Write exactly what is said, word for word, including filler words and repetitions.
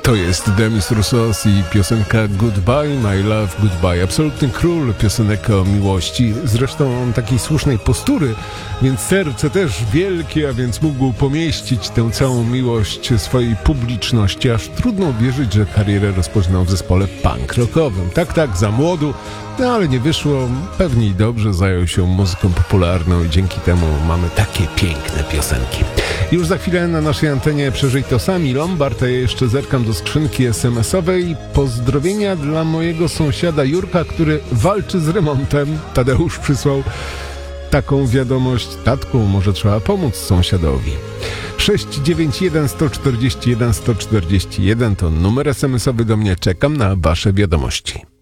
To jest Demis Roussos i piosenka Goodbye, My Love, Goodbye. Absolutny król piosenek o miłości. Zresztą on takiej słusznej postury, więc serce też wielkie, a więc mógł pomieścić tę całą miłość swojej publiczności. Aż trudno wierzyć, że karierę rozpoczynał w zespole punk rockowym. Tak, tak, za młodu, no ale nie wyszło. Pewnie i dobrze, zajął się muzyką popularną i dzięki temu mamy takie piękne piosenki. Już za chwilę na naszej antenie przeżyj to sami Lombard, a ja jeszcze zerkam do skrzynki es em esowej. Pozdrowienia dla mojego sąsiada Jurka, który walczy z remontem. Tadeusz przysłał taką wiadomość. Tatku, może trzeba pomóc sąsiadowi. sześć dziewięć jeden, sto czterdzieści jeden, sto czterdzieści jeden to numer es em esowy do mnie. Czekam na wasze wiadomości.